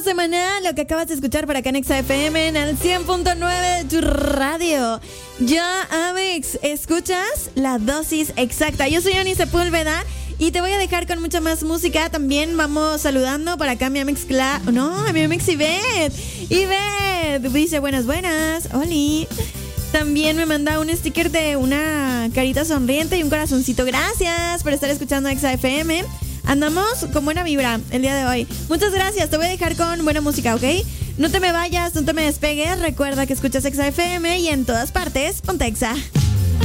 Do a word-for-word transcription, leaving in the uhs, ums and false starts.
semanal, lo que acabas de escuchar por acá en Exa F M en el cien punto nueve de tu radio. Ya, Amex, ¿escuchas? La dosis exacta. Yo soy Ani Sepúlveda y te voy a dejar con mucha más música. También vamos saludando por acá a mi Amex Cla... No, a mi Amex Ivette. Ivette dice buenas, buenas. Oli. También me manda un sticker de una carita sonriente y un corazoncito. Gracias por estar escuchando Exa F M. Andamos con buena vibra el día de hoy. Muchas gracias, te voy a dejar con buena música, ¿ok? No te me vayas, no te me despegues. Recuerda que escuchas Exa F M y en todas partes, ponte Exa.